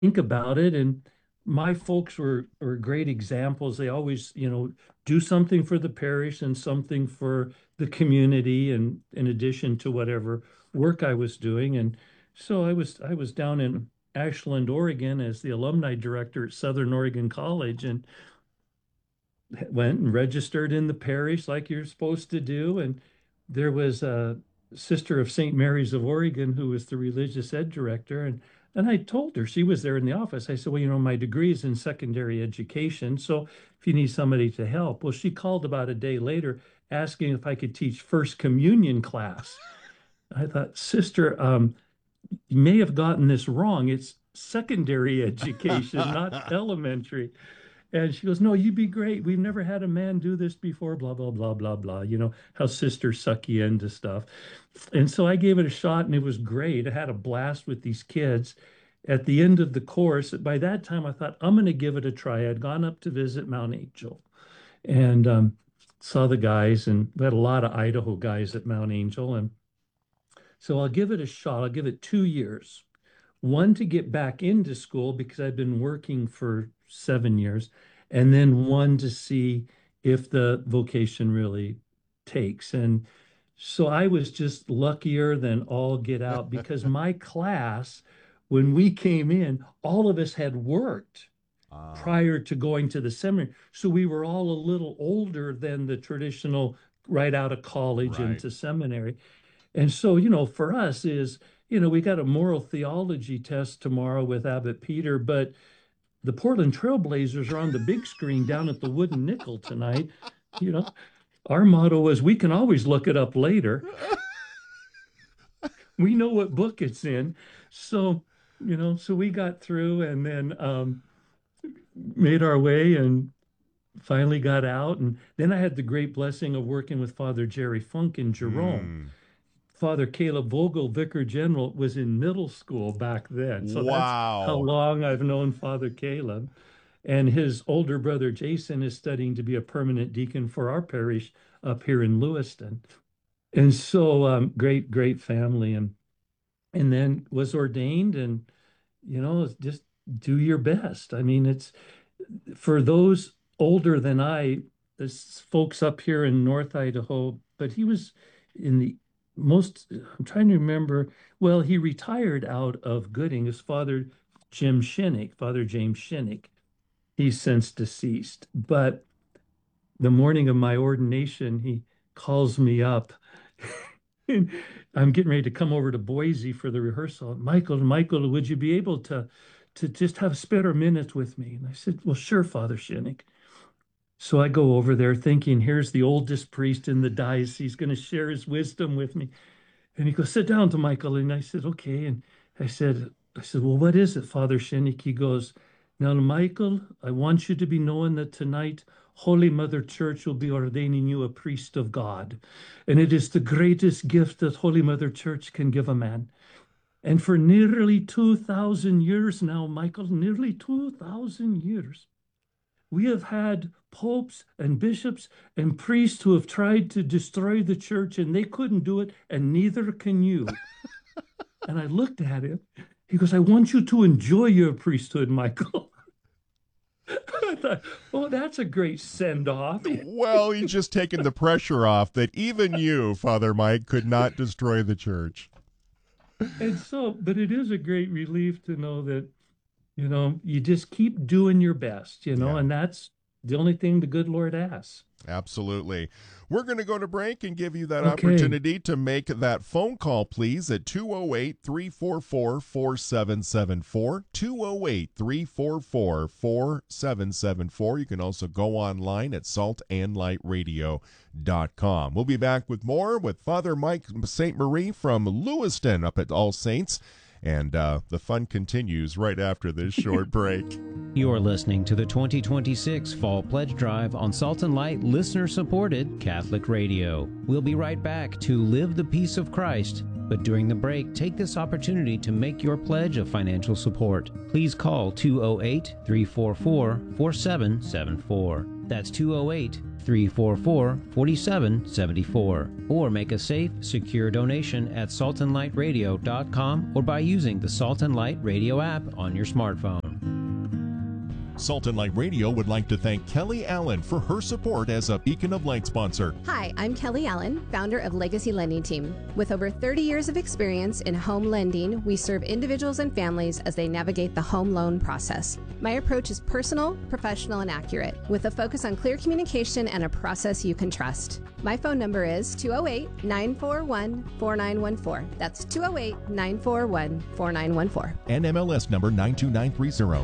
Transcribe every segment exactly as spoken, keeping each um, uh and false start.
think about it. And my folks were were great examples. They always, you know, do something for the parish and something for the community, and in addition to whatever work I was doing. And so I was I was down in Ashland, Oregon as the alumni director at Southern Oregon College, and went and registered in the parish like you're supposed to do. And there was a sister of Saint Mary's of Oregon who was the religious ed director. And and I told her, she was there in the office. I said, well, you know, my degree is in secondary education. So if you need somebody to help. Well, she called about a day later asking if I could teach First Communion class. I thought, sister, um, you may have gotten this wrong. It's secondary education, not elementary. And she goes, no, you'd be great. We've never had a man do this before, blah, blah, blah, blah, blah. You know, how sisters suck you into stuff. And so I gave it a shot and it was great. I had a blast with these kids. At the end of the course, by that time, I thought, I'm going to give it a try. I'd gone up to visit Mount Angel and um, saw the guys, and we had a lot of Idaho guys at Mount Angel. And so I'll give it a shot. I'll give it two years. One to get back into school because I'd been working for seven years, and then one to see if the vocation really takes. And so I was just luckier than all get out because my class, when we came in, all of us had worked Ah, prior to going to the seminary. So we were all a little older than the traditional right out of college right. into seminary. And so, you know, for us is, you know, we got a moral theology test tomorrow with Abbot Peter, but the Portland Trailblazers are on the big screen down at the Wooden Nickel tonight. You know, our motto is we can always look it up later. We know what book it's in. So, you know, so we got through and then um, made our way and finally got out. And then I had the great blessing of working with Father Jerry Funk in Jerome. Hmm. Father Caleb Vogel, Vicar General, was in middle school back then. So that's how Wow. long I've known Father Caleb. And his older brother Jason is studying to be a permanent deacon for our parish up here in Lewiston. And so um, great, great family. And and then was ordained, and you know, just do your best. I mean, it's for those older than I, there's folks up here in North Idaho, but he was in the most, I'm trying to remember, well, he retired out of Gooding. His father, Jim Shinnick, Father James Shinnick, he's since deceased. But the morning of my ordination, he calls me up. I'm getting ready to come over to Boise for the rehearsal. Michael, Michael, would you be able to to just have spare minutes with me? And I said, well, sure, Father Shinnick. So I go over there thinking, here's the oldest priest in the diocese. He's going to share his wisdom with me. And he goes, sit down to Michael. And I said, okay. And I said, I said, well, what is it, Father Shinnick? He goes, now, Michael, I want you to be knowing that tonight Holy Mother Church will be ordaining you a priest of God. And it is the greatest gift that Holy Mother Church can give a man. And for nearly two thousand years now, Michael, nearly two thousand years, we have had popes and bishops and priests who have tried to destroy the church, and they couldn't do it, and neither can you. And I looked at him. He goes, I want you to enjoy your priesthood, Michael. I thought, oh, that's a great send off. Well, he's just taken the pressure off that even you, Father Mike, could not destroy the church. And so, but it is a great relief to know that, you know, you just keep doing your best, you know, Yeah. and that's the only thing the good Lord asks. Absolutely. We're going to go to break and give you that Okay. opportunity to make that phone call, please, at two oh eight, three four four, four seven seven four, two oh eight, three four four, four seven seven four. You can also go online at salt and light radio dot com. We'll be back with more with Father Mike Saint Marie from Lewiston up at All Saints. And uh, the fun continues right after this short break. You're listening to the twenty twenty-six Fall Pledge Drive on Salt and Light listener-supported Catholic Radio. We'll be right back to Live the Peace of Christ. But during the break, take this opportunity to make your pledge of financial support. Please call two oh eight, three four four, four seven seven four. That's two oh eight, three four four, four seven seven four. Or make a safe, secure donation at salt and light radio dot com or by using the Salt and Light Radio app on your smartphone. Salt and Light Radio would like to thank Kelly Allen for her support as a Beacon of Light sponsor. Hi, I'm Kelly Allen, founder of Legacy Lending Team. With over thirty years of experience in home lending, we serve individuals and families as they navigate the home loan process. My approach is personal, professional, and accurate, with a focus on clear communication and a process you can trust. My phone number is two oh eight, nine four one, four nine one four. That's two oh eight, nine four one, four nine one four. N M L S number nine two nine three zero.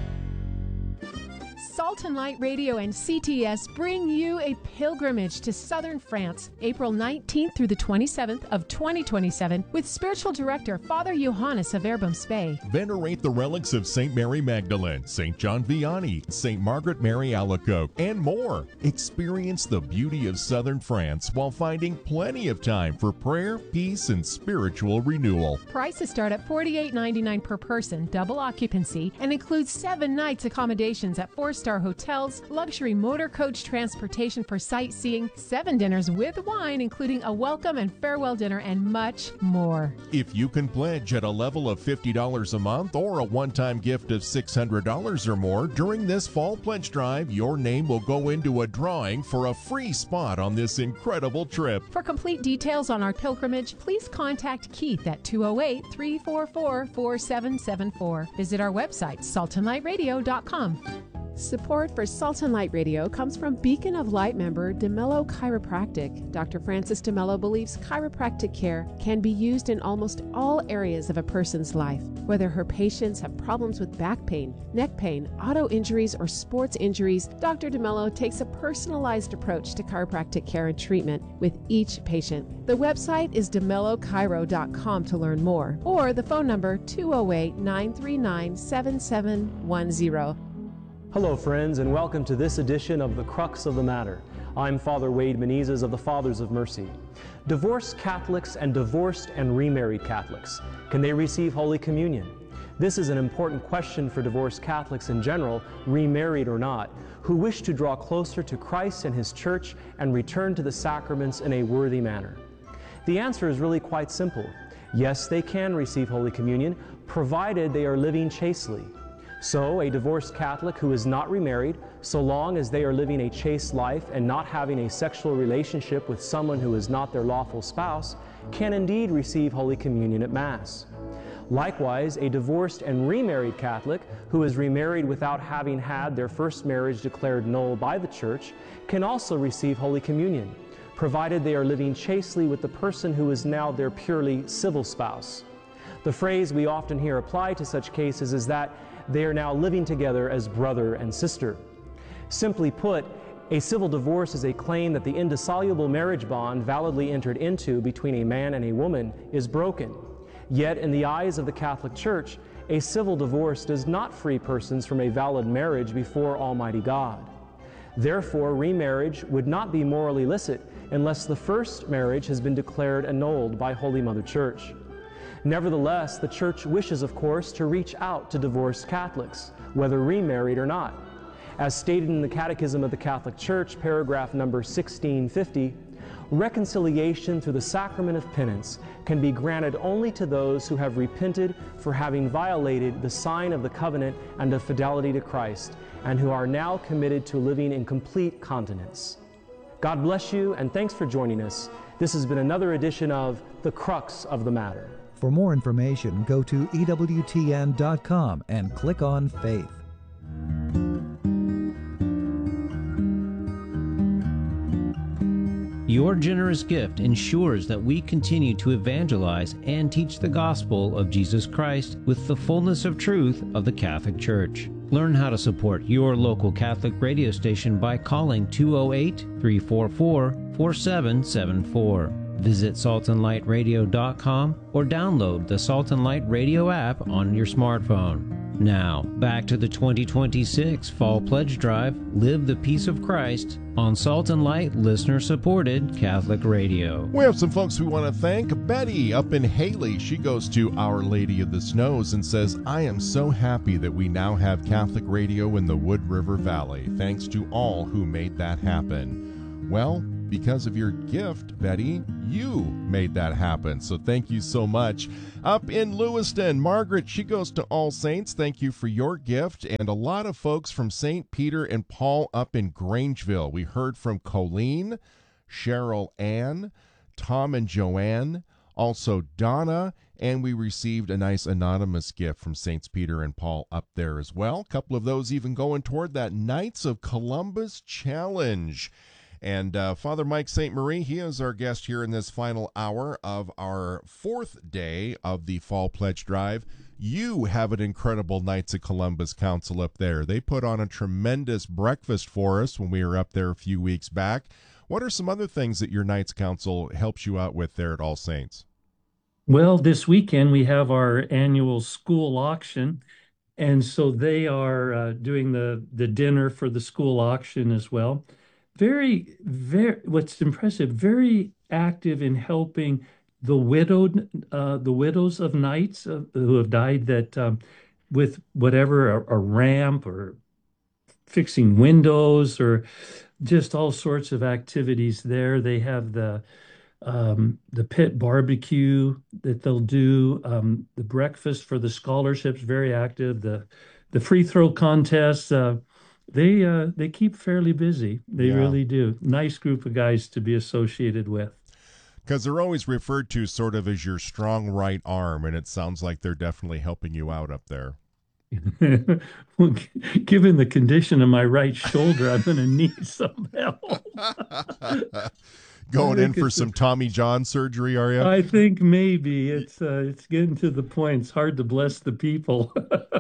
Salt and Light Radio and C T S bring you a pilgrimage to southern France, April nineteenth through the twenty-seventh of twenty twenty-seven, with spiritual director Father Johannes of Erboom-Spey. Venerate the relics of Saint Mary Magdalene, Saint John Vianney, Saint Margaret Mary Alacoque, and more. Experience the beauty of southern France while finding plenty of time for prayer, peace, and spiritual renewal. Prices start at forty-eight ninety-nine per person, double occupancy, and includes seven nights accommodations at four-star hotels, luxury motor coach transportation for sightseeing, seven dinners with wine, including a welcome and farewell dinner, and much more. If you can pledge at a level of fifty dollars a month or a one-time gift of six hundred dollars or more during this fall pledge drive, your name will go into a drawing for a free spot on this incredible trip. For complete details on our pilgrimage, please contact Keith at two oh eight, three four four, four seven seven four. Visit our website, salt and light radio dot com. Support for Salt and Light Radio comes from Beacon of Light member DeMello Chiropractic. Doctor Francis DeMello believes chiropractic care can be used in almost all areas of a person's life. Whether her patients have problems with back pain, neck pain, auto injuries, or sports injuries, Doctor DeMello takes a personalized approach to chiropractic care and treatment with each patient. The website is de mello chiro dot com to learn more, or the phone number two oh eight, nine three nine, seven seven one zero. Hello friends, and welcome to this edition of The Crux of the Matter. I'm Father Wade Menezes of the Fathers of Mercy. Divorced Catholics and divorced and remarried Catholics, can they receive Holy Communion? This is an important question for divorced Catholics in general, remarried or not, who wish to draw closer to Christ and His Church and return to the sacraments in a worthy manner. The answer is really quite simple. Yes, they can receive Holy Communion, provided they are living chastely. So, a divorced Catholic who is not remarried, so long as they are living a chaste life and not having a sexual relationship with someone who is not their lawful spouse, can indeed receive Holy Communion at Mass. Likewise, a divorced and remarried Catholic who is remarried without having had their first marriage declared null by the Church can also receive Holy Communion, provided they are living chastely with the person who is now their purely civil spouse. The phrase we often hear applied to such cases is that they are now living together as brother and sister. Simply put, a civil divorce is a claim that the indissoluble marriage bond validly entered into between a man and a woman is broken. Yet, in the eyes of the Catholic Church, a civil divorce does not free persons from a valid marriage before Almighty God. Therefore, remarriage would not be morally licit unless the first marriage has been declared annulled by Holy Mother Church. Nevertheless, the Church wishes, of course, to reach out to divorced Catholics, whether remarried or not. As stated in the Catechism of the Catholic Church, paragraph number sixteen fifty, reconciliation through the sacrament of penance can be granted only to those who have repented for having violated the sign of the covenant and of fidelity to Christ, and who are now committed to living in complete continence. God bless you, and thanks for joining us. This has been another edition of The Crux of the Matter. For more information, go to E W T N dot com and click on Faith. Your generous gift ensures that we continue to evangelize and teach the gospel of Jesus Christ with the fullness of truth of the Catholic Church. Learn how to support your local Catholic radio station by calling two oh eight, three four four, four seven seven four. Visit salt and light radio dot com or download the Salt and Light Radio app on your smartphone. Now, back to the twenty twenty-six Fall Pledge Drive, Live the Peace of Christ, on Salt and Light listener-supported Catholic Radio. We have some folks we want to thank. Betty up in Haley, she goes to Our Lady of the Snows and says, I am so happy that we now have Catholic radio in the Wood River Valley. Thanks to all who made that happen. Well, because of your gift, Betty, you made that happen. So thank you so much. Up in Lewiston, Margaret, she goes to All Saints. Thank you for your gift. And a lot of folks from Saint Peter and Paul up in Grangeville. We heard from Colleen, Cheryl Ann, Tom and Joanne, also Donna, and we received a nice anonymous gift from Saints Peter and Paul up there as well. A couple of those even going toward that Knights of Columbus Challenge. And uh, Father Mike Saint Marie, he is our guest here in this final hour of our fourth day of the Fall Pledge Drive. You have an incredible Knights of Columbus Council up there. They put on a tremendous breakfast for us when we were up there a few weeks back. What are some other things that your Knights Council helps you out with there at All Saints? Well, this weekend we have our annual school auction. And so they are uh, doing the, the dinner for the school auction as well. Very, very, what's impressive, very active in helping the widowed, uh, the widows of knights uh, who have died that um, with whatever, a, a ramp or fixing windows or just all sorts of activities there. They have the um, the pit barbecue that they'll do, um, the breakfast for the scholarships, very active, the the free throw contests. Uh, They uh, they keep fairly busy. They Yeah. really do. Nice group of guys to be associated with. Because they're always referred to sort of as your strong right arm, and it sounds like they're definitely helping you out up there. Well, g- given the condition of my right shoulder, I'm going to need some help. Going I in think for it's some a- Tommy John surgery, are you? I think maybe it's uh, it's getting to the point. It's hard to bless the people.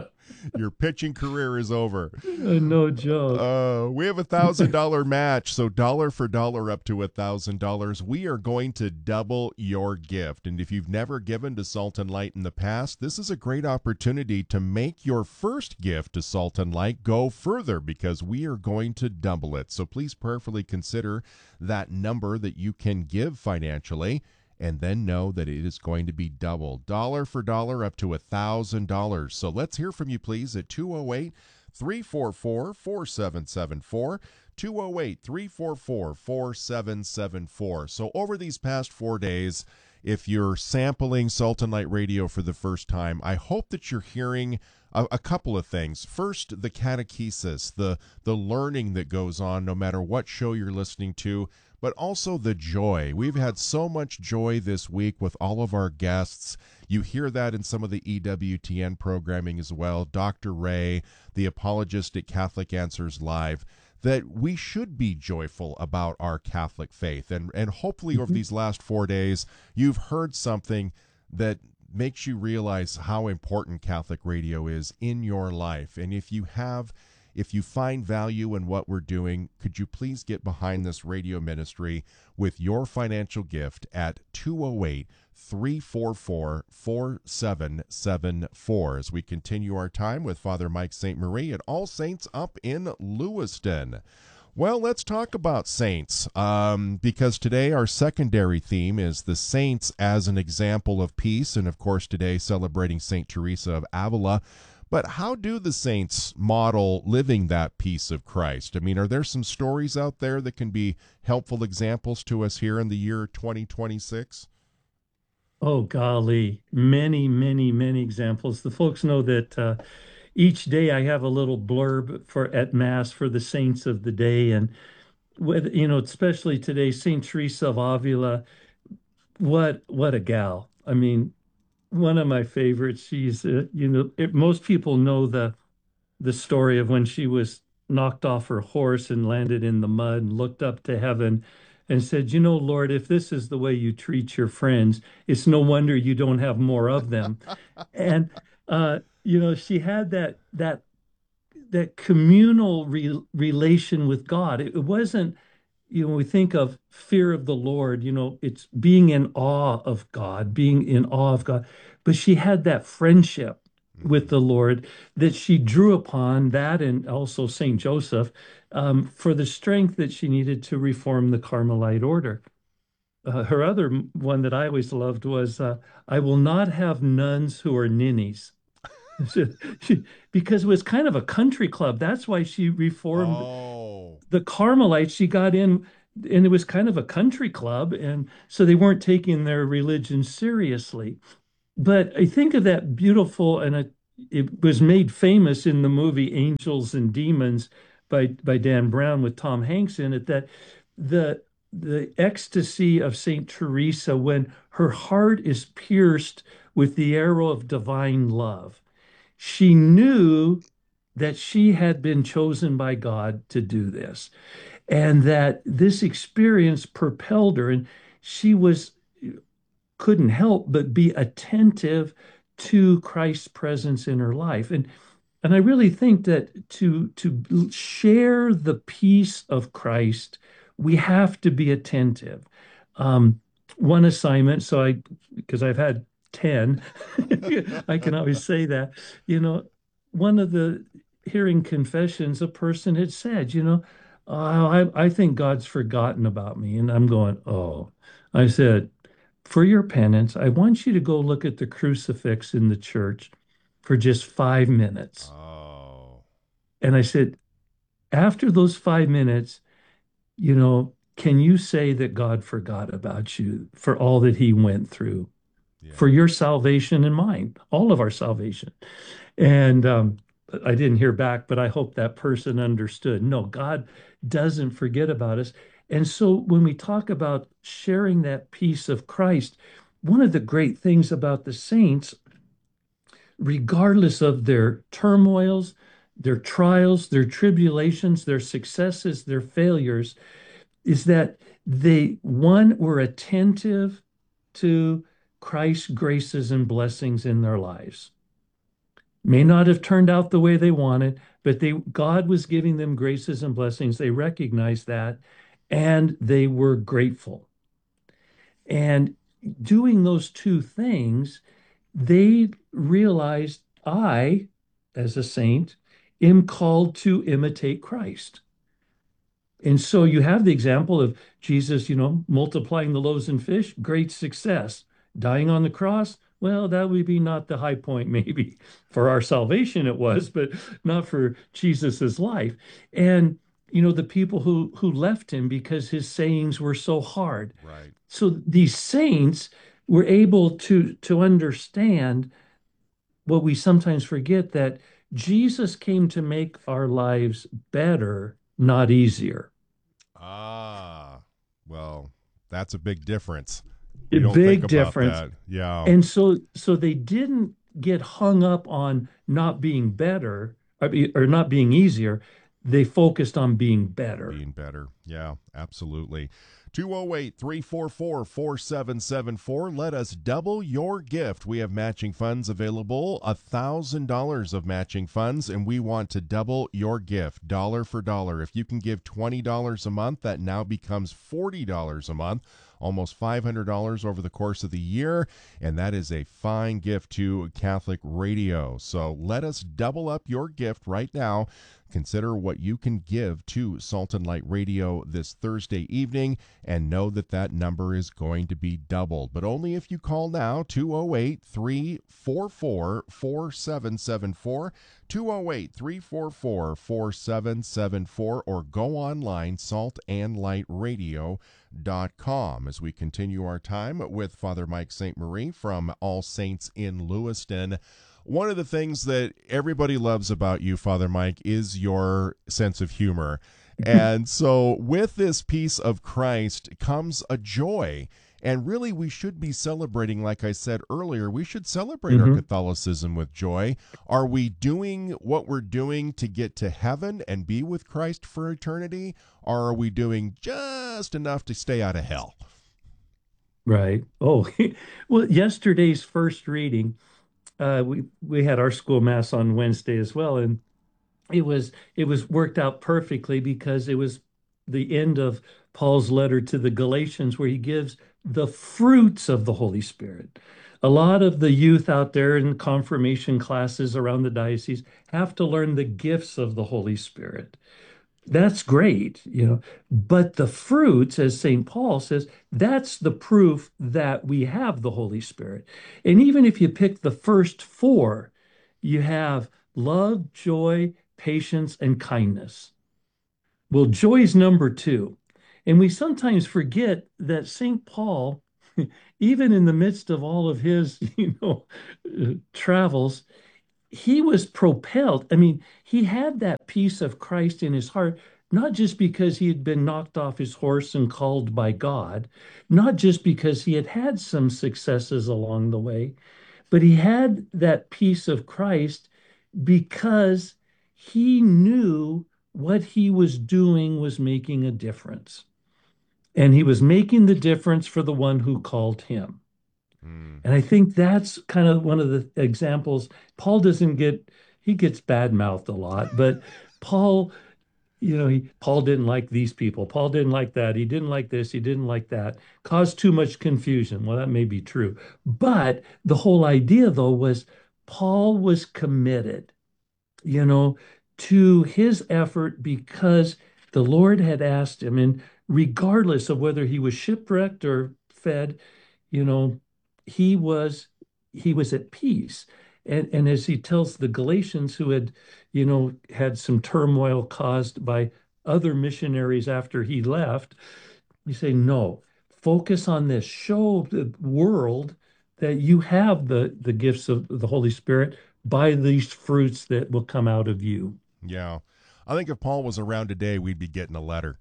Your pitching career is over. No joke. Uh, we have a thousand dollar match, so dollar for dollar up to a thousand dollars. We are going to double your gift, and if you've never given to Salt and Light in the past, this is a great opportunity to make your first gift to Salt and Light go further, because we are going to double it. So please prayerfully consider that number that you can give financially, and then know that it is going to be double, dollar for dollar, up to a thousand dollars. So let's hear from you, please, at two oh eight, three four four, four seven seven four, two oh eight, three four four, four seven seven four. So over these past four days, if you're sampling Salt and Light Radio for the first time, I hope that you're hearing a, a couple of things. First, the catechesis, the the learning that goes on no matter what show you're listening to, but also the joy. We've had so much joy this week with all of our guests. You hear that in some of the E W T N programming as well. Doctor Ray, the apologist at Catholic Answers Live, that we should be joyful about our Catholic faith. And, and hopefully over these last four days, you've heard something that makes you realize how important Catholic radio is in your life. And if you have If you find value in what we're doing, could you please get behind this radio ministry with your financial gift at two oh eight, three four four, four seven seven four as we continue our time with Father Mike Saint Marie at All Saints up in Lewiston. Well, let's talk about saints, um, because today our secondary theme is the saints as an example of peace, and of course today celebrating Saint Teresa of Avila. But how do the saints model living that peace of Christ? I mean, are there some stories out there that can be helpful examples to us here in the year twenty twenty-six? Oh, golly, many, many, many examples. The folks know that uh, each day I have a little blurb for at Mass for the saints of the day. And, with, you know, especially today, Saint Teresa of Avila, what, what a gal. I mean, one of my favorites. She's, uh, you know, it, most people know the the story of when she was knocked off her horse and landed in the mud and looked up to heaven and said, you know, Lord, if this is the way you treat your friends, it's no wonder you don't have more of them. And, uh, you know, she had that that that communal re relation with God. It, it wasn't, you know, we think of fear of the Lord, you know, it's being in awe of God, being in awe of God. But she had that friendship with the Lord, that she drew upon that and also Saint Joseph um, for the strength that she needed to reform the Carmelite order. Uh, her other one that I always loved was, uh, I will not have nuns who are ninnies. She- because it was kind of a country club. That's why she reformed Oh, the Carmelites. She got in, and it was kind of a country club. And so they weren't taking their religion seriously. But I think of that beautiful, and it, it was made famous in the movie Angels and Demons by by Dan Brown with Tom Hanks in it, that the the ecstasy of Saint Teresa when her heart is pierced with the arrow of divine love. She knew that she had been chosen by God to do this, and that this experience propelled her, and she was couldn't help but be attentive to Christ's presence in her life. And and I really think that to to share the peace of Christ, we have to be attentive. Um, one assignment, so I because I've had ten, I can always say that, you know, one of the hearing confessions, a person had said, you know, oh, I, I think God's forgotten about me. And I'm going, oh, I said, for your penance, I want you to go look at the crucifix in the church for just five minutes. oh, And I said, after those five minutes, you know, can you say that God forgot about you for all that he went through yeah. for your salvation and mine, all of our salvation? And um, I didn't hear back, but I hope that person understood. No, God doesn't forget about us. And so when we talk about sharing that peace of Christ, one of the great things about the saints, regardless of their turmoils, their trials, their tribulations, their successes, their failures, is that they, one, were attentive to Christ's graces and blessings in their lives. May not have turned out the way they wanted, but they God was giving them graces and blessings. They recognized that, and they were grateful. And doing those two things, they realized, I, as a saint, am called to imitate Christ. And so you have the example of Jesus, you know, multiplying the loaves and fish, great success. Dying on the cross, well, that would be not the high point, maybe. For our salvation it was, but not for Jesus's life. And, you know, the people who who left him because his sayings were so hard. Right. So these saints were able to to understand what we sometimes forget, that Jesus came to make our lives better, not easier. Ah, well, that's a big difference. A We don't big think about difference. that. Yeah. And so so they didn't get hung up on not being better, or, be- or not being easier. They focused on being better. Being better. Yeah, absolutely. two oh eight, three four four, four seven seven four. Let us double your gift. We have matching funds available, one thousand dollars of matching funds, and we want to double your gift, dollar for dollar. If you can give twenty dollars a month, that now becomes forty dollars a month, almost five hundred dollars over the course of the year, and that is a fine gift to Catholic Radio. So let us double up your gift right now. Consider what you can give to Salt and Light Radio this Thursday evening, and know that that number is going to be doubled. But only if you call now, two oh eight, three four four, four seven seven four, two oh eight, three four four, four seven seven four, or go online, salt and light radio dot com. As we continue our time with Father Mike Saint Marie from All Saints in Lewiston. One of the things that everybody loves about you, Father Mike, is your sense of humor. And so with this peace of Christ comes a joy. And really, we should be celebrating, like I said earlier, we should celebrate Mhm. our Catholicism with joy. Are we doing what we're doing to get to heaven and be with Christ for eternity? Or are we doing just enough to stay out of hell? Right. Oh, well, yesterday's first reading, uh, we we had our school mass on Wednesday as well, and it was it was worked out perfectly because it was the end of Paul's letter to the Galatians, where he gives the fruits of the Holy Spirit. A lot of the youth out there in confirmation classes around the diocese have to learn the gifts of the Holy Spirit. That's great, you know, but the fruits, as Saint Paul says, that's the proof that we have the Holy Spirit. And even if you pick the first four, you have love, joy, patience, and kindness. Well, joy is number two. And we sometimes forget that Saint Paul, even in the midst of all of his, you know, uh, travels, he was propelled. I mean, he had that peace of Christ in his heart, not just because he had been knocked off his horse and called by God, not just because he had had some successes along the way, but he had that peace of Christ because he knew what he was doing was making a difference. And he was making the difference for the one who called him. Mm. And I think that's kind of one of the examples. Paul doesn't get, he gets bad-mouthed a lot, but Paul, you know, he, Paul didn't like these people. Paul didn't like that. He didn't like this. He didn't like that. Caused too much confusion. Well, that may be true. But the whole idea, though, was Paul was committed, you know, to his effort because the Lord had asked him, and regardless of whether he was shipwrecked or fed, you know, he was he was at peace. And and as he tells the Galatians who had, you know, had some turmoil caused by other missionaries after he left, you say, no, focus on this. Show the world that you have the the gifts of the Holy Spirit by these fruits that will come out of you. Yeah. I think if Paul was around today, we'd be getting a letter.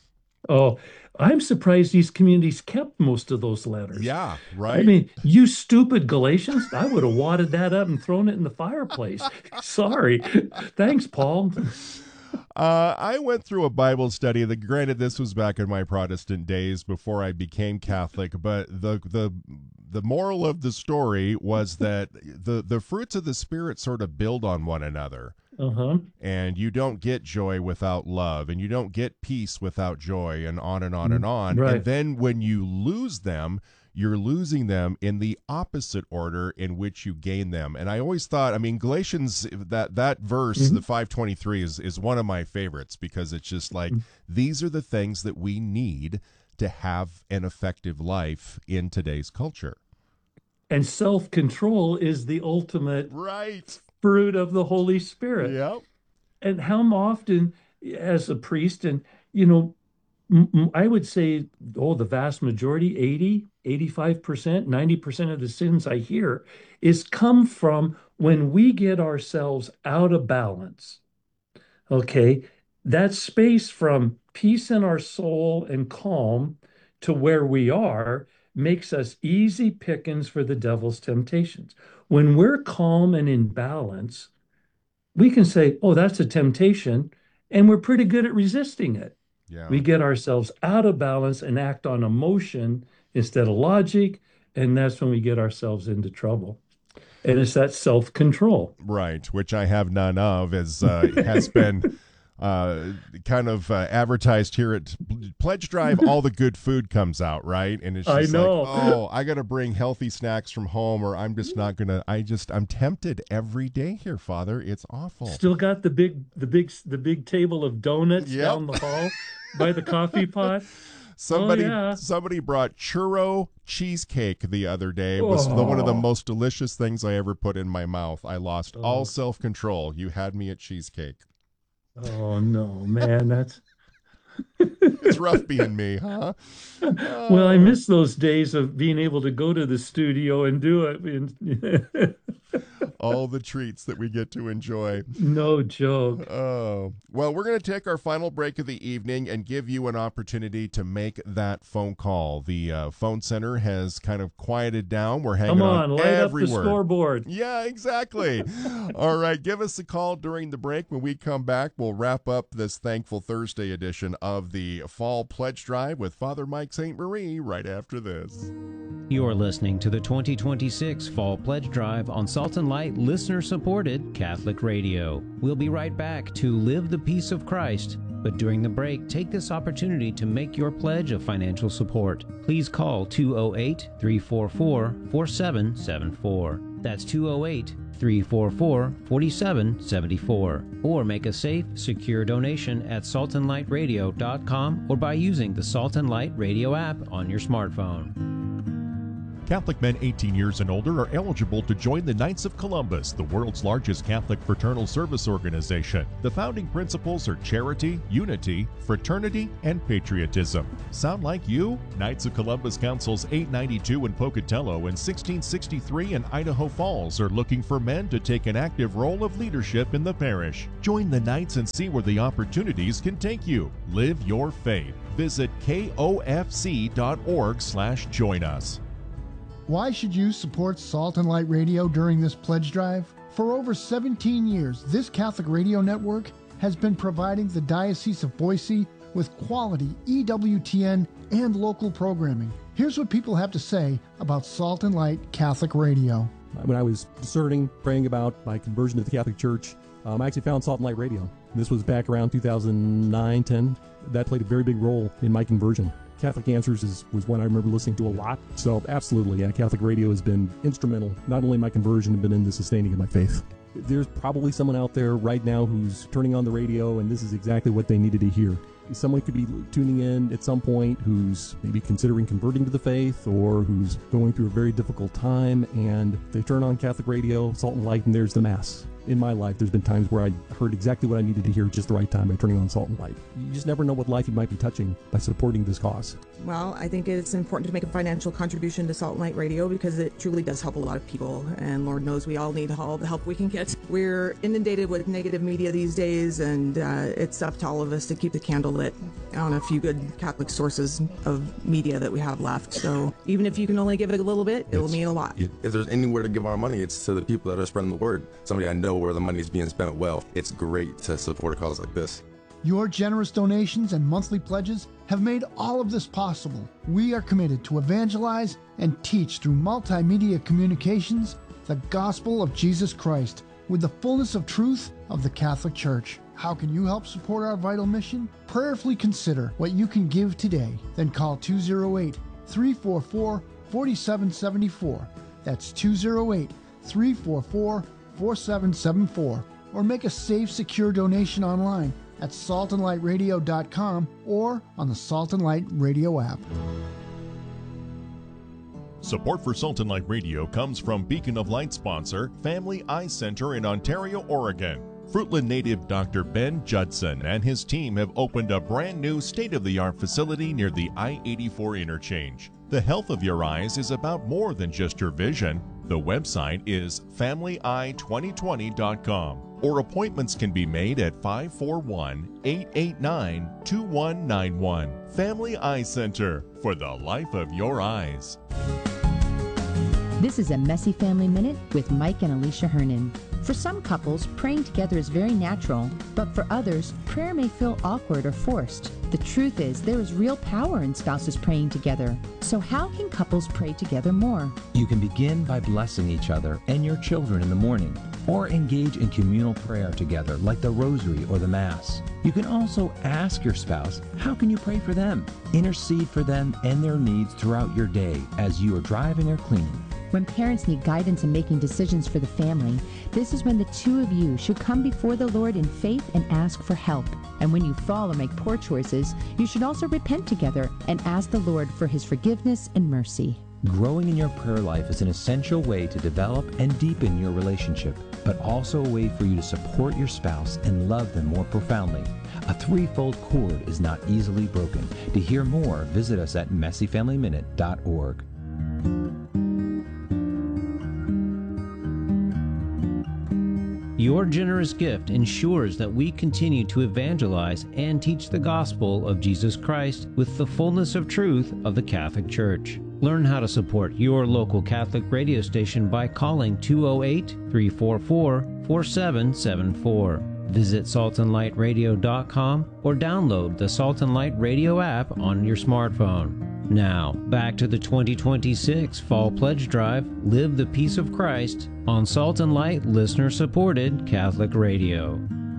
Oh, I'm surprised these communities kept most of those letters. Yeah, right. I mean, you stupid Galatians, I would have wadded that up and thrown it in the fireplace. Sorry. Thanks, Paul. Uh, I went through a Bible study. The, granted, this was back in my Protestant days before I became Catholic, but the the the moral of the story was that the, the fruits of the Spirit sort of build on one another. Uh-huh. And you don't get joy without love, and you don't get peace without joy, and on and on and on. Right. And then when you lose them, you're losing them in the opposite order in which you gain them. And I always thought, I mean, Galatians, that that verse, Mm-hmm. the five twenty-three, is, is one of my favorites, because it's just like, Mm-hmm. these are the things that we need to have an effective life in today's culture. And self-control is the ultimate Right. fruit of the Holy Spirit. Yep. And how often, as a priest, and, you know, m- m- I would say, oh, the vast majority, eighty, eighty-five percent, ninety percent of the sins I hear is come from when we get ourselves out of balance. Okay. That space from peace in our soul and calm to where we are makes us easy pickings for the devil's temptations. When we're calm and in balance, we can say, oh, that's a temptation, and we're pretty good at resisting it. Yeah. We get ourselves out of balance and act on emotion instead of logic, and that's when we get ourselves into trouble. And it's that self-control. Right, which I have none of, as uh, has been uh, kind of uh, advertised here at Pledge Drive. All the good food comes out, right? And it's I just know. like, oh, I got to bring healthy snacks from home, or I'm just not gonna. I just I'm tempted every day here, Father. It's awful. Still got the big, the big, the big table of donuts Yep. down the hall by the coffee pot. Somebody, Oh, yeah. somebody brought churro cheesecake the other day. It was the, one of the Oh. most delicious things I ever put in my mouth. I lost all Oh. self-control. You had me at cheesecake. Oh no, man, that's It's rough being me, huh? well, I miss those days of being able to go to the studio and do it. And- All the treats that we get to enjoy. no joke. Oh, well, we're going to take our final break of the evening and give you an opportunity to make that phone call. The uh, phone center has kind of quieted down. We're hanging Come on, on light every up the word. scoreboard. Yeah, exactly. All right, give us a call during the break. When we come back, we'll wrap up this Thankful Thursday edition of the Fall Pledge Drive with Father Mike Saint Marie right after this. You're listening to the twenty twenty-six Fall Pledge Drive on Salt and Light listener-supported Catholic radio. We'll be right back to Live the Peace of Christ. But during the break, take this opportunity to make your pledge of financial support. Please call two oh eight, three four four, four seven seven four. That's two oh eight, three four four, four seven seven four. Or make a safe, secure donation at salt and light radio dot com or by using the Salt and Light Radio app on your smartphone. Catholic men eighteen years and older are eligible to join the Knights of Columbus, the world's largest Catholic fraternal service organization. The founding principles are charity, unity, fraternity, and patriotism. Sound like you? Knights of Columbus Councils eight ninety-two in Pocatello and sixteen sixty-three in Idaho Falls are looking for men to take an active role of leadership in the parish. Join the Knights and see where the opportunities can take you. Live your faith. Visit K O F C dot org slash join us. Why should you support Salt and Light Radio during this pledge drive? For over seventeen years, this Catholic radio network has been providing the Diocese of Boise with quality E W T N and local programming. Here's what people have to say about Salt and Light Catholic Radio. When I was discerning, praying about my conversion to the Catholic Church, um, I actually found Salt and Light Radio. This was back around two thousand nine, ten. That played a very big role in my conversion. Catholic Answers is, was one I remember listening to a lot. So absolutely, yeah, Catholic radio has been instrumental, not only in my conversion, but in the sustaining of my faith. There's probably someone out there right now who's turning on the radio, and this is exactly what they needed to hear. Someone could be tuning in at some point who's maybe considering converting to the faith, or who's going through a very difficult time, and they turn on Catholic radio, Salt and Light, and there's the Mass. In my life, there's been times where I heard exactly what I needed to hear at just the right time by turning on Salt and Light. You just never know what life you might be touching by supporting this cause. Well, I think it's important to make a financial contribution to Salt and Light Radio because it truly does help a lot of people, and Lord knows we all need all the help we can get. We're inundated with negative media these days, and uh, it's up to all of us to keep the candle lit on a few good Catholic sources of media that we have left. So even if you can only give it a little bit, it will mean a lot. If there's anywhere to give our money, it's to the people that are spreading the word. Somebody I know where the money is being spent well. It's great to support a cause like this. Your generous donations and monthly pledges have made all of this possible. We are committed to evangelize and teach through multimedia communications the gospel of Jesus Christ with the fullness of truth of the Catholic Church. How can you help support our vital mission? Prayerfully consider what you can give today. Then call two oh eight, three four four, four seven seven four. That's two oh eight, three four four, four seven seven four. Or make a safe, secure donation online at salt and light radio dot com or on the Salt and Light Radio app. Support for Salt and Light Radio comes from Beacon of Light sponsor, Family Eye Center in Ontario, Oregon. Fruitland native Doctor Ben Judson and his team have opened a brand new state-of-the-art facility near the I eighty-four interchange. The health of your eyes is about more than just your vision. The website is family eye twenty twenty dot com, or appointments can be made at five four one, eight eight nine, two one nine one. Family Eye Center, for the life of your eyes. This is a Messy Family Minute with Mike and Alicia Hernan. For some couples, praying together is very natural, but for others, prayer may feel awkward or forced. The truth is, there is real power in spouses praying together. So how can couples pray together more? You can begin by blessing each other and your children in the morning, or engage in communal prayer together like the Rosary or the Mass. You can also ask your spouse, how can you pray for them? Intercede for them and their needs throughout your day as you are driving or cleaning. When parents need guidance in making decisions for the family, this is when the two of you should come before the Lord in faith and ask for help. And when you fall or make poor choices, you should also repent together and ask the Lord for His forgiveness and mercy. Growing in your prayer life is an essential way to develop and deepen your relationship, but also a way for you to support your spouse and love them more profoundly. A threefold cord is not easily broken. To hear more, visit us at messy family minute dot org. Your generous gift ensures that we continue to evangelize and teach the gospel of Jesus Christ with the fullness of truth of the Catholic Church. Learn how to support your local Catholic radio station by calling two oh eight, three four four, four seven seven four. Visit salt and light radio dot com or download the Salt and Light Radio app on your smartphone. Now, back to the twenty twenty-six Fall Pledge Drive, Live the Peace of Christ, on Salt and Light listener-supported Catholic Radio.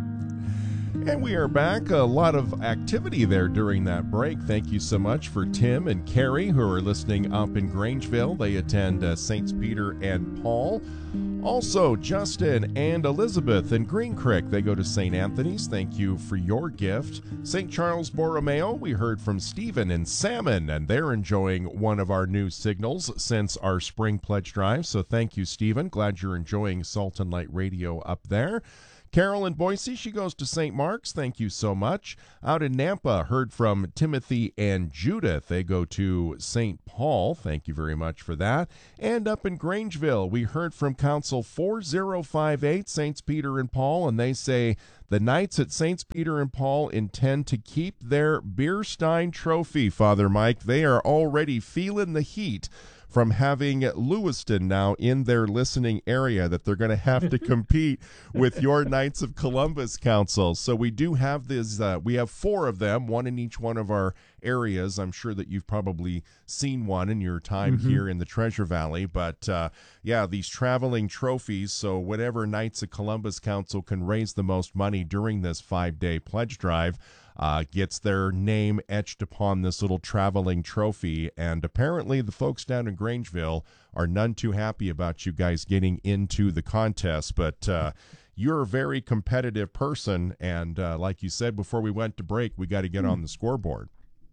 And we are back. A lot of activity there during that break. Thank you so much for Tim and Carrie, who are listening up in Grangeville. They attend uh, Saints Peter and Paul. Also, Justin and Elizabeth in Green Creek. They go to Saint Anthony's. Thank you for your gift. Saint Charles Borromeo, we heard from Stephen and Salmon, and they're enjoying one of our new signals since our spring pledge drive. So thank you, Stephen. Glad you're enjoying Salt and Light Radio up there. Carol in Boise, she goes to Saint Mark's. Thank you so much. Out in Nampa, heard from Timothy and Judith. They go to Saint Paul. Thank you very much for that. And up in Grangeville, we heard from Council four zero five eight, Saints Peter and Paul, and they say the Knights at Saints Peter and Paul intend to keep their Beerstein trophy, Father Mike. They are already feeling the heat from having Lewiston now in their listening area, that they're going to have to compete with your Knights of Columbus Council. So we do have this, uh, we have four of them, one in each one of our areas. I'm sure that you've probably seen one in your time mm-hmm. here in the Treasure Valley. But uh, yeah, these traveling trophies, so whatever Knights of Columbus Council can raise the most money during this five-day pledge drive, Uh, gets their name etched upon this little traveling trophy. And apparently the folks down in Grangeville are none too happy about you guys getting into the contest. But uh, you're a very competitive person. And uh, like you said before we went to break, we got to get on the scoreboard.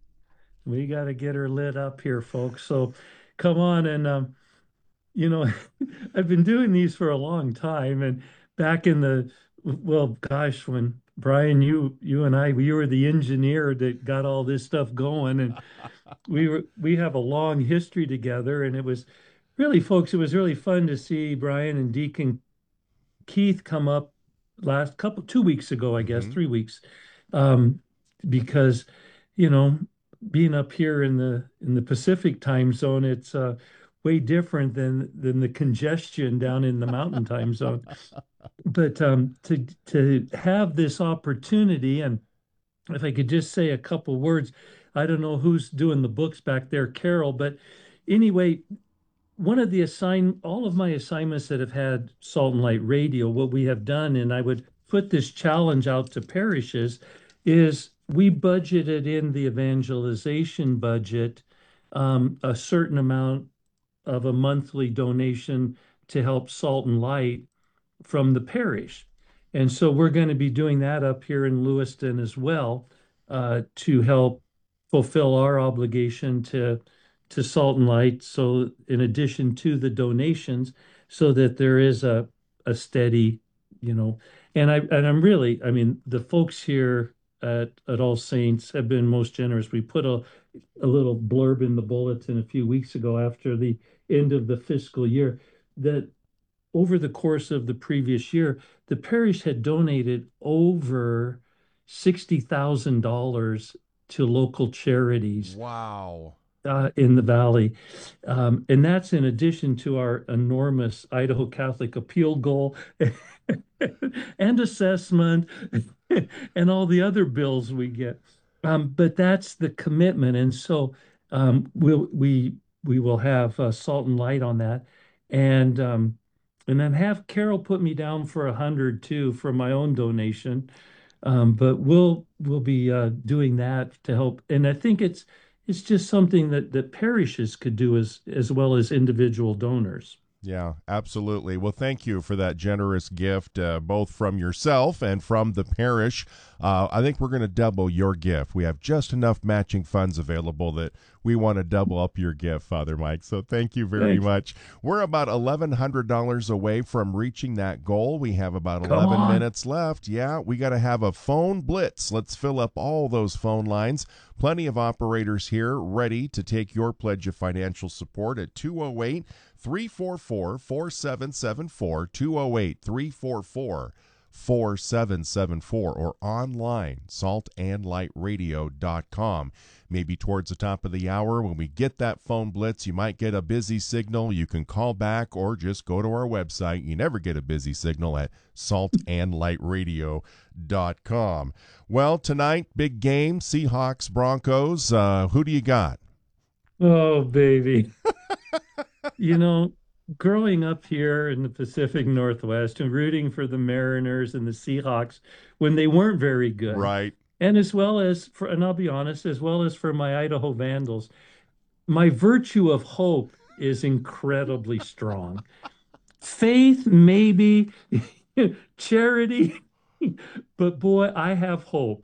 We got to get her lit up here, folks. So come on. And, um, you know, I've been doing these for a long time. And back in the, well, gosh, when Brian, you you and I, we were the engineer that got all this stuff going, and we were we have a long history together. And it was really, folks, it was really fun to see Brian and Deacon Keith come up last couple two weeks ago, I guess, mm-hmm. three weeks, um, because you know, being up here in the in the Pacific time zone, it's uh, way different than than the congestion down in the Mountain time zone. But um, to to have this opportunity, and if I could just say a couple words, I don't know who's doing the books back there, Carol, but anyway, one of the assign all of my assignments that have had Salt and Light Radio, what we have done, and I would put this challenge out to parishes, is we budgeted in the evangelization budget um, a certain amount of a monthly donation to help Salt and Light from the parish. And so we're going to be doing that up here in Lewiston as well, uh, to help fulfill our obligation to to Salt and Light. So in addition to the donations, so that there is a a steady, you know, and I and I'm really, I mean, the folks here at at All Saints have been most generous. We put a a little blurb in the bulletin a few weeks ago after the end of the fiscal year that over the course of the previous year, the parish had donated over sixty thousand dollars to local charities. Wow. Uh, in the Valley. Um, and that's in addition to our enormous Idaho Catholic appeal goal and assessment and all the other bills we get. Um, but that's the commitment. And so um, we'll, we we will have uh, Salt and Light on that. And um, and then have Carol put me down for a hundred too for my own donation. Um, but we'll we'll be uh, doing that to help. And I think it's it's just something that, that parishes could do as as well as individual donors. Yeah, absolutely. Well, thank you for that generous gift, uh, both from yourself and from the parish. Uh, I think we're going to double your gift. We have just enough matching funds available that we want to double up your gift, Father Mike. So thank you very Thanks. much. We're about eleven hundred dollars away from reaching that goal. We have about Come eleven on. minutes left. Yeah, we got to have a phone blitz. Let's fill up all those phone lines. Plenty of operators here ready to take your pledge of financial support at two oh eight, three four four, four seven seven four, two oh eight, three four four, four seven seven four or online, salt and light radio dot com. Maybe towards the top of the hour when we get that phone blitz, you might get a busy signal. You can call back or just go to our website. You never get a busy signal at salt and light radio dot com. Well, tonight, big game, Seahawks, Broncos. Uh, who do you got? Oh, baby. You know, growing up here in the Pacific Northwest and rooting for the Mariners and the Seahawks when they weren't very good. Right. And as well as, for, and I'll be honest, as well as for my Idaho Vandals, my virtue of hope is incredibly strong. Faith, maybe, charity, but boy, I have hope.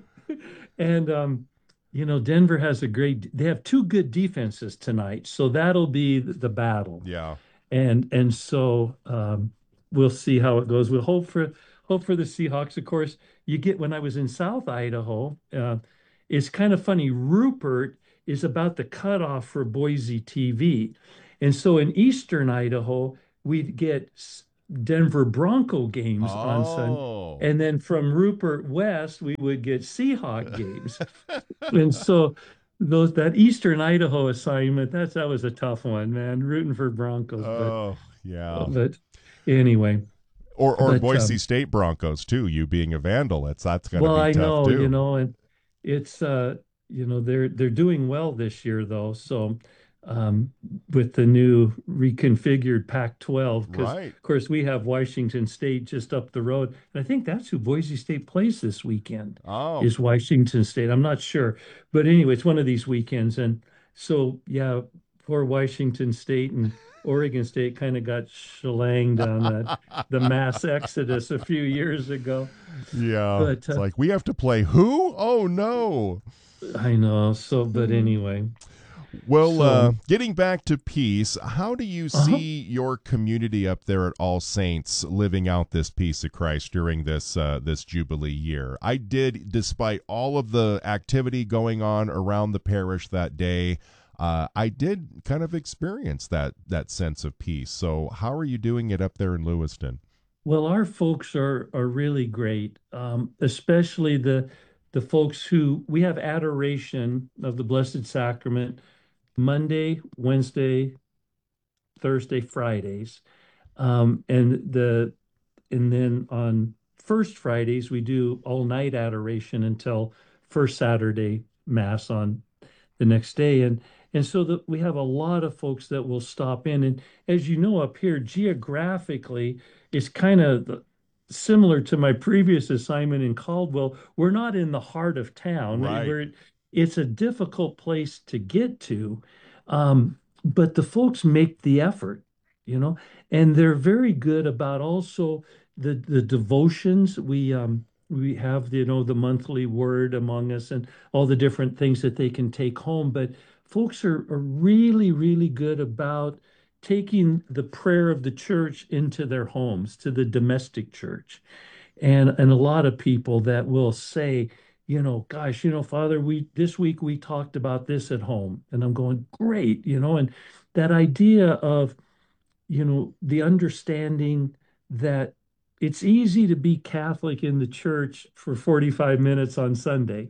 And, um, you know, Denver has a great, they have two good defenses tonight, so that'll be the, the battle. Yeah. And, and so um, we'll see how it goes. We'll hope for, hope for the Seahawks. Of course, you get, when I was in South Idaho, uh, it's kind of funny. Rupert is about the cutoff for Boise T V. And so in Eastern Idaho, we'd get Denver Bronco games oh. on Sunday. And then from Rupert West, we would get Seahawk games. And so those that Eastern Idaho assignment, that's that was a tough one, man, rooting for Broncos. Oh, but, yeah. But anyway. Or or but, Boise um, State Broncos too. You being a Vandal, that's that's going to well, be I tough know, too. you know, and it's uh, you know, they're they're doing well this year though. So um, with the new reconfigured Pac twelve, because right. of course we have Washington State just up the road, and I think that's who Boise State plays this weekend. Oh, is Washington State? I'm not sure, but anyway, it's one of these weekends, and so yeah, poor Washington State and Oregon State kind of got shellanged on the, the mass exodus a few years ago. Yeah, but, uh, it's like we have to play who? Oh no! I know. So, but anyway. Well, so, uh, getting back to peace, how do you see uh-huh. your community up there at All Saints living out this peace of Christ during this uh, this Jubilee year? I did, despite all of the activity going on around the parish that day. Uh, I did kind of experience that that sense of peace. So how are you doing it up there in Lewiston? Well, our folks are are really great, um, especially the the folks who we have adoration of the Blessed Sacrament Monday, Wednesday, Thursday, Fridays, um, and the and then on first Fridays we do all night adoration until first Saturday Mass on the next day, and And so that we have a lot of folks that will stop in. And as you know, up here, geographically, it's kind of similar to my previous assignment in Caldwell. We're not in the heart of town. Right. We're, it's a difficult place to get to. Um, but the folks make the effort, you know, and they're very good about also the, the devotions. We, um, we have, you know, the monthly word among us and all the different things that they can take home. But folks are, are really, really good about taking the prayer of the church into their homes, to the domestic church. And, and a lot of people that will say, you know, gosh, you know, Father, we this week we talked about this at home. And I'm going, great, you know, and that idea of, you know, the understanding that it's easy to be Catholic in the church for forty-five minutes on Sunday.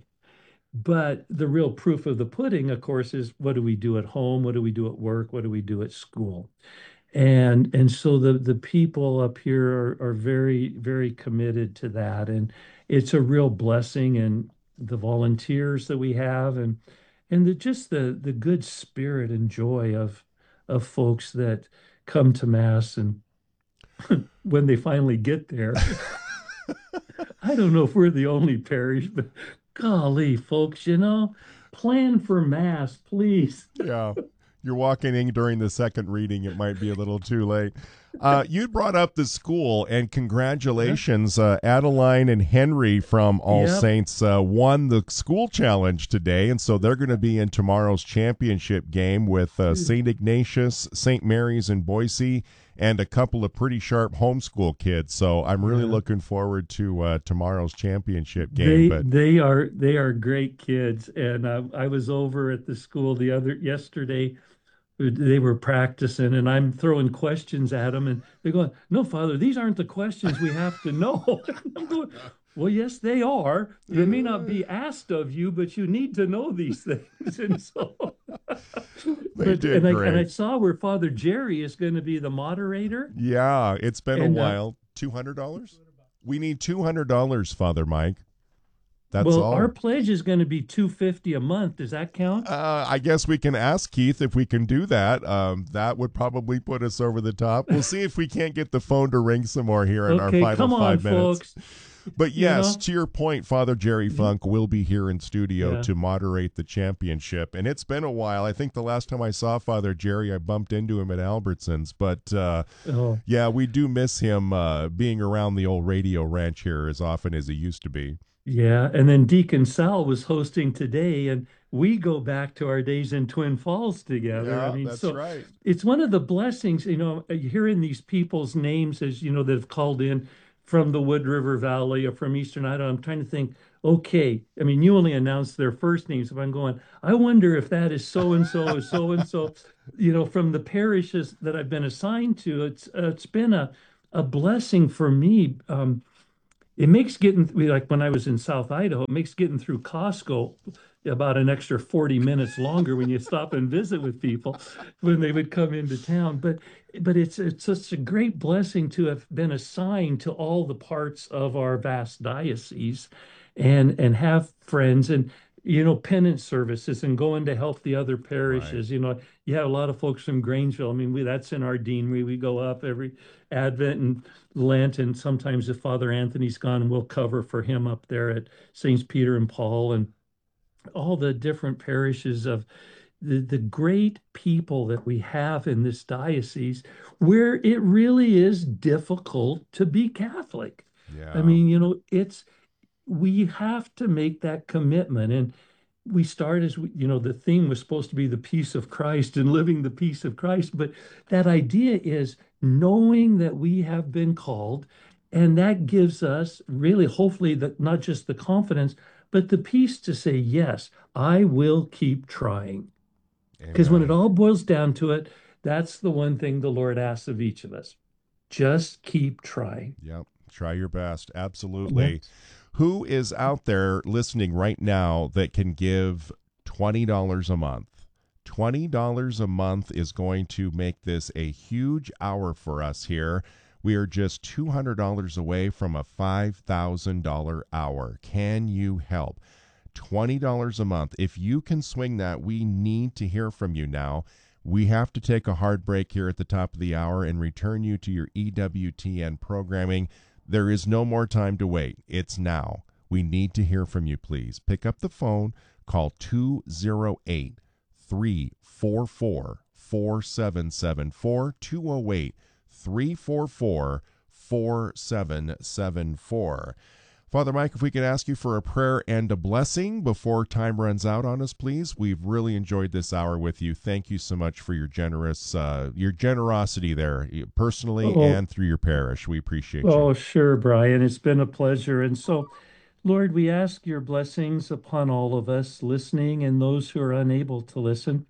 But the real proof of the pudding, of course, is what do we do at home? What do we do at work? What do we do at school? And and so the the people up here are, are very, very committed to that. And it's a real blessing. And the volunteers that we have and and the, just the the good spirit and joy of of folks that come to Mass and when they finally get there. I don't know if we're the only parish, but golly, folks, you know, plan for Mass, please. Yeah. You're walking in during the second reading. It might be a little too late. Uh, you brought up the school, and congratulations. Uh, Adeline and Henry from All Yep. Saints uh, won the school challenge today, and so they're going to be in tomorrow's championship game with uh, Saint Ignatius, Saint Mary's in Boise, and a couple of pretty sharp homeschool kids. So I'm really Yeah. looking forward to uh, tomorrow's championship game. They but they are they are great kids, and uh, I was over at the school the other yesterday they were practicing, and I'm throwing questions at them, and they're going, "No, Father, these aren't the questions we have to know." I'm going, well, yes, they are. They may not be asked of you, but you need to know these things. And so, they but, did and, great. I, and I saw where Father Jerry is going to be the moderator. Yeah, it's been and, a while. Two hundred dollars. We need two hundred dollars, Father Mike. That's well, all. Our pledge is going to be two fifty a month. Does that count? Uh, I guess we can ask Keith if we can do that. Um, that would probably put us over the top. We'll see if we can't get the phone to ring some more here in okay, our final come on, five minutes. Folks. But yes, You know? to your point, Father Jerry Funk will be here in studio Yeah. to moderate the championship. And it's been a while. I think the last time I saw Father Jerry, I bumped into him at Albertsons. But uh, Oh. yeah, we do miss him uh, being around the old radio ranch here as often as he used to be. Yeah, and then Deacon Sal was hosting today, and we go back to our days in Twin Falls together. Yeah, I mean, that's so right. it's one of the blessings, you know, hearing these people's names as you know that have called in from the Wood River Valley or from Eastern Idaho. I'm trying to think. Okay, I mean, you only announced their first names. If I'm going, I wonder if that is so and so, so and so, you know, from the parishes that I've been assigned to. It's uh, it's been a a blessing for me. Um, It makes getting, like when I was in South Idaho, it makes getting through Costco about an extra forty minutes longer when you stop and visit with people when they would come into town. But but it's it's such a great blessing to have been assigned to all the parts of our vast diocese and and have friends and you know penance services and going to help the other parishes. Right. You know, you have a lot of folks from Grangeville. I mean, we that's in our deanery. We go up every Advent and Lent, and sometimes if Father Anthony's gone, we'll cover for him up there at Saints Peter and Paul and all the different parishes of the, the great people that we have in this diocese where it really is difficult to be Catholic. Yeah. I mean, you know, it's, we have to make that commitment. And we start as, we, you know, the theme was supposed to be the peace of Christ and living the peace of Christ. But that idea is knowing that we have been called, and that gives us really, hopefully, that not just the confidence, but the peace to say, yes, I will keep trying. Because when it all boils down to it, that's the one thing the Lord asks of each of us. Just keep trying. Yep. Try your best. Absolutely. Yes. Who is out there listening right now that can give twenty dollars a month? twenty dollars a month is going to make this a huge hour for us here. We are just two hundred dollars away from a five thousand dollars hour. Can you help? twenty dollars a month. If you can swing that, we need to hear from you now. We have to take a hard break here at the top of the hour and return you to your E W T N programming. There is no more time to wait. It's now. We need to hear from you, please. Pick up the phone. Call two oh eight, three four four, four seven seven four, two oh eight, three four four, four seven seven four. Father Mike, if we could ask you for a prayer and a blessing before time runs out on us, please. We've really enjoyed this hour with you. Thank you so much for your generous, uh, your generosity there, personally Oh. and through your parish. We appreciate you. Oh, sure, Brian. It's been a pleasure. And so, Lord, we ask your blessings upon all of us listening and those who are unable to listen.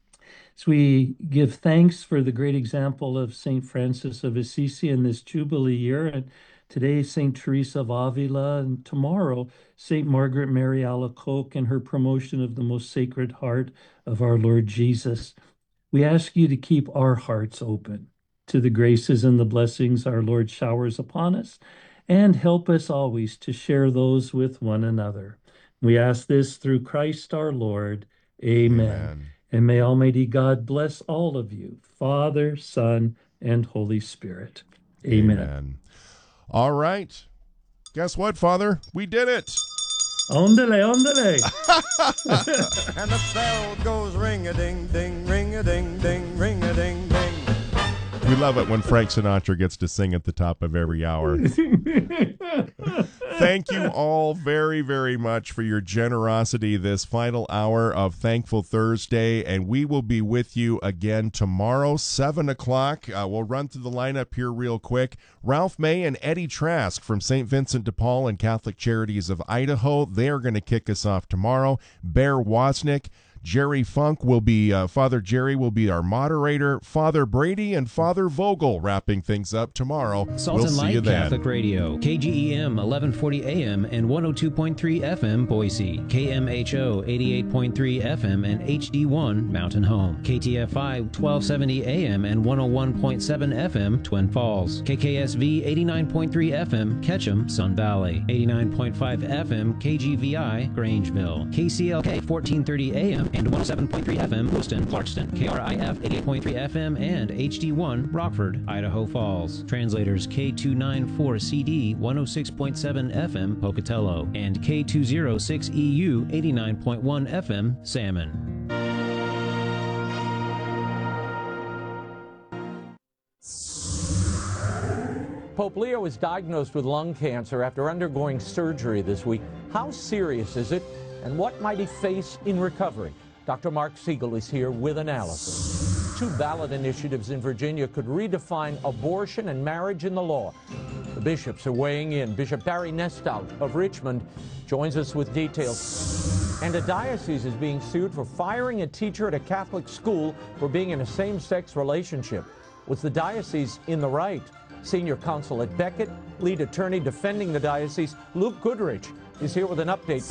So we give thanks for the great example of Saint Francis of Assisi in this Jubilee year. And today, Saint Teresa of Avila, and tomorrow, Saint Margaret Mary Alacoque and her promotion of the most sacred heart of our Lord Jesus. We ask you to keep our hearts open to the graces and the blessings our Lord showers upon us, and help us always to share those with one another. We ask this through Christ our Lord. Amen. Amen. And may Almighty God bless all of you, Father, Son, and Holy Spirit. Amen. Amen. All right. Guess what, Father? We did it. Ondele, ondele. And the bell goes ring-a-ding-ding, ring-a-ding-ding, ring-a-ding-ding. We love it when Frank Sinatra gets to sing at the top of every hour. Thank you all very, very much for your generosity this final hour of Thankful Thursday, and we will be with you again tomorrow, seven o'clock. Uh, we'll run through the lineup here real quick. Ralph May and Eddie Trask from Saint Vincent de Paul and Catholic Charities of Idaho. They are going to kick us off tomorrow. Bear Wozniak, Jerry Funk will be, uh, Father Jerry will be our moderator. Father Brady and Father Vogel wrapping things up tomorrow. Salt we'll and see Light you then. Catholic Radio, K G E M eleven forty A M and one oh two point three F M Boise, K M H O eighty-eight point three F M and H D one Mountain Home, K T F I twelve seventy A M and one oh one point seven F M Twin Falls, K K S V eighty-nine point three F M Ketchum, Sun Valley, eighty-nine point five F M K G V I Grangeville, K C L K fourteen thirty A M and one oh seven point three F M Lewiston, Clarkston, K R I F eighty-eight point three F M and H D one Rockford, Idaho Falls. Translators K two ninety-four C D one oh six point seven F M Pocatello and K two oh six E U eighty-nine point one F M Salmon. Pope Leo was diagnosed with lung cancer after undergoing surgery this week. How serious is it, and what might he face in recovery? Doctor Mark Siegel is here with analysis. Two ballot initiatives in Virginia could redefine abortion and marriage in the law. The bishops are weighing in. Bishop Barry Nestout of Richmond joins us with details. And a diocese is being sued for firing a teacher at a Catholic school for being in a same-sex relationship. Was the diocese in the right? Senior counsel at Beckett, lead attorney defending the diocese, Luke Goodrich, is here with an update.